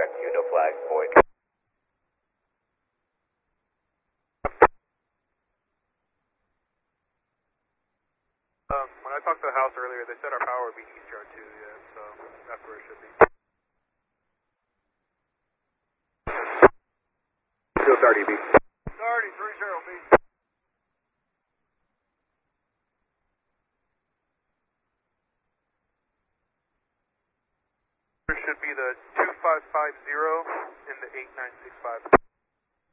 Juno flag point. When I talked to the house earlier, they said our power would be east yard too, yeah, so that's where it should be. Still 30, B. 30, 30, B. There should be the 2550 and the 8965.